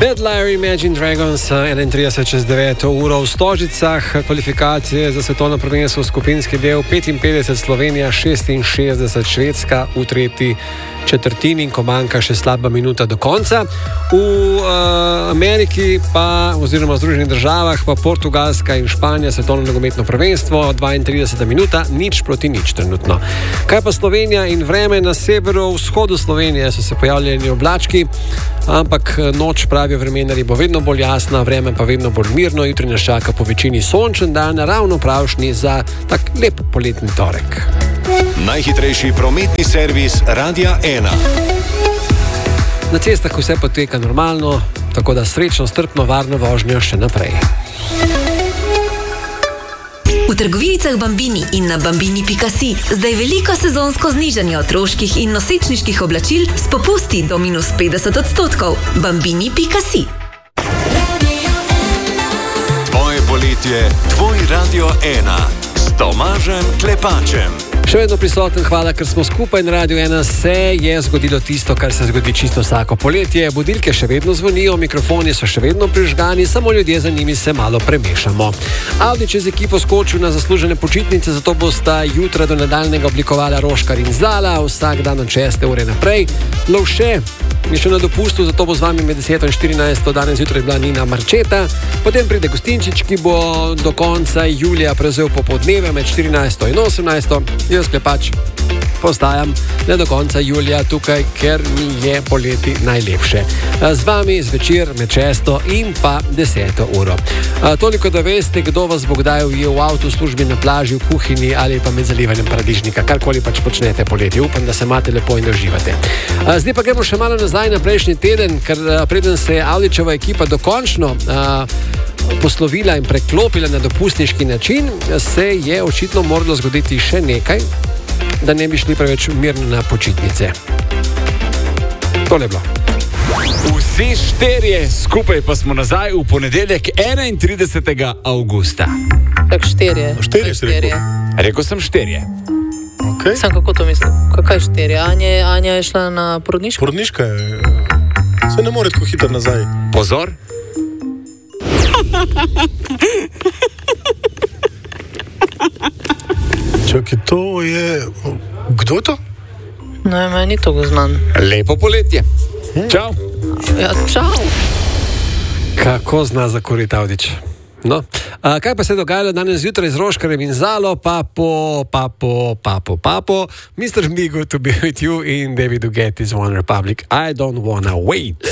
Bad Liar, Imagine Dragons, 31:09 uro v Stožicah, kvalifikacije za svetovno prvenstvo, skupinski del 55 Slovenija, 66 Švedska v tretji četrtini, ko manjka še slaba minuta do konca. V Ameriki pa, oziroma v Združenih državah, pa Portugalska in Španija svetovno nogometno prvenstvo, 32 minuta, 0:0 trenutno. Kaj pa Slovenija in vreme? Na severovzhodu Slovenije so se pojavljeni oblački, ampak noč, pravijo vremenarji, bo vedno bolj jasna, vreme pa vedno bolj mirno. Jutri nas čaka po večini sončen dan, ravno pravšnji za tak lep poletni torek. Najhitrejši prometni servis Radia 1. Na cestah vse poteka normalno, tako da srečno, strpno, varno vožnjo še naprej. V trgovinicah Bambini in na bambini.si zdaj veliko sezonsko znižanje otroških in nosečniških oblačil s popusti do -50%. Bambini.si. Tvoje poletje, tvoj Radio 1 s Tomažem Klepačem. Še vedno prisoten, hvala, ker smo skupaj na Radiu 1. Se je zgodilo tisto, kar se zgodi čisto vsako poletje. Budilke še vedno zvonijo, mikrofoni so še vedno prižgani, samo ljudje za njimi se malo premešamo. Avdić je z ekipo skočil na zaslužene počitnice, zato bosta jutra do nadaljnega oblikovala Roškar in Zala, vsak dan od 6. ure naprej. Lovše je še na dopustu, zato bo z vami med 10 in 14. Danes zjutraj bila Nina Marčeta. Potem pride Gostinčič, ki bo do konca julija prevzel popoldneve med 14. in 18. Jaz Klepač postajam le do konca julija tukaj, ker mi je poleti najlepše. Z vami zvečer med 6. in pa 10. uro. Toliko, da veste, kdo vas bo kdaj ujel v avtu, v službi, na plaži, v kuhinji ali pa med zalivanjem paradižnika. Karkoli pač počnete poleti. Upam, da se imate lepo in uživate. Zdaj pa gremo še malo nazaj na prejšnji teden, ker preden se je Avdićeva ekipa dokončno poslovila in preklopila na dopustniški način, se je očitno moralo zgoditi še nekaj, da ne bi šli preveč mirno na počitnice. Tole je bilo. Vsi štirje skupaj pa smo nazaj v ponedeljek 31. avgusta. Tak štirje. Štirje. Rekel sem štirje. Okay. Sam kako to mislim? Kaj štirje? Anja je šla na porodniško? Porodniška je. Se ne more tako hitro nazaj. Pozor. Čakaj, to je... Kdo je to? Ne, meni to go znam. Lepo poletje. Čau. Ja, čau. Kako zna zakoriti Avdić? No, kaj pa se je dogajalo danes zjutraj z Roškarjem in Zalo, papo, Mr. Migo to be with you in David Ugetti's One Republic, I don't wanna wait.